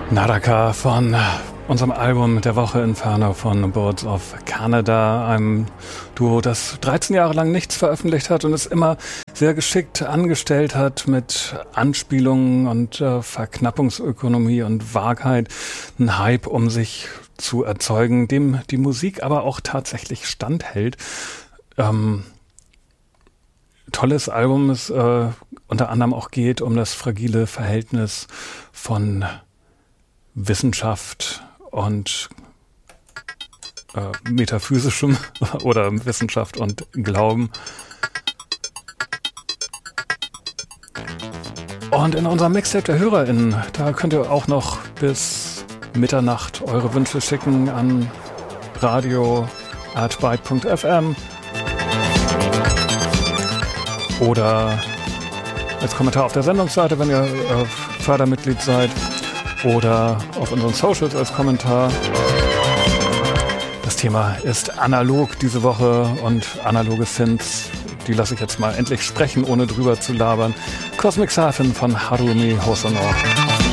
Naraka von unserem Album der Woche Inferno von Birds of Canada, einem Duo, das 13 Jahre lang nichts veröffentlicht hat und es immer sehr geschickt angestellt hat mit Anspielungen und Verknappungsökonomie und Wahrheit, einen Hype um sich zu erzeugen, dem die Musik aber auch tatsächlich standhält. Tolles Album, es unter anderem auch geht um das fragile Verhältnis von Wissenschaft und metaphysischem oder Wissenschaft und Glauben. Und in unserem Mixtape der HörerInnen, da könnt ihr auch bis Mitternacht eure Wünsche schicken an radio@byte.fm oder als Kommentar auf der Sendungsseite, wenn ihr Fördermitglied seid, oder auf unseren Socials als Kommentar. Das Thema ist analog diese Woche und analoge Synths, die lasse ich jetzt mal endlich sprechen, ohne drüber zu labern. Cosmic Siphon von Harumi Hosono.